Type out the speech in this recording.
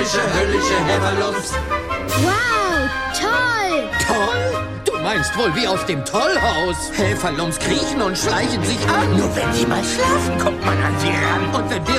höllische Häferlumps. Wow, toll! Toll? Du meinst wohl wie aus dem Tollhaus. Häferlumps kriechen und schleichen sich an. Nur wenn sie mal schlafen, kommt man an sie ran. Und wenn wir